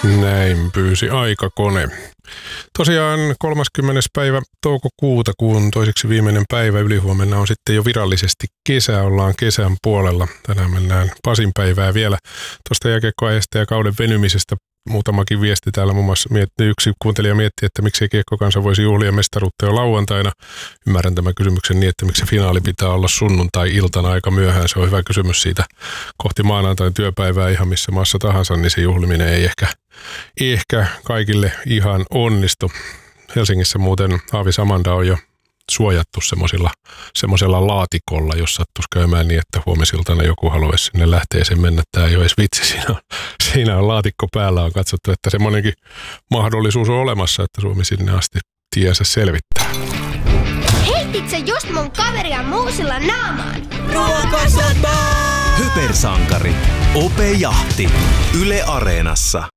Näin pyysi aikakone. Tosiaan 30. päivä toukokuuta, kuun toiseksi viimeinen päivä, ylihuomenna on sitten jo virallisesti kesä, ollaan kesän puolella. Tänään mennään Pasin päivää vielä tuosta jääkiekkoajasta ja kauden venymisestä. Muutamakin viesti täällä muun muassa yksi kuuntelija mietti, että miksi kiekkokansa voisi juhlia mestaruutta jo lauantaina. Ymmärrän tämän kysymyksen niin, että miksi se finaali pitää olla sunnuntai-iltana aika myöhään. Se on hyvä kysymys siitä kohti maanantain työpäivää ihan missä maassa tahansa, niin se juhliminen ei ehkä kaikille ihan onnistu. Helsingissä muuten Aavis Amanda on jo suojattu semmoisella laatikolla, jos sattuisi käymään niin, että huomisiltana joku haluaisi sinne lähteeseen mennä. Tämä ei ole edes vitsi, siinä on laatikko päällä, on katsottu, että semmoinenkin mahdollisuus on olemassa, että Suomi sinne asti tiensä selvittää. Heitit sä just mun kaveria muusilla naamaan? Ruokasota! Hypersankari. Ope Jahti. Yle Areenassa.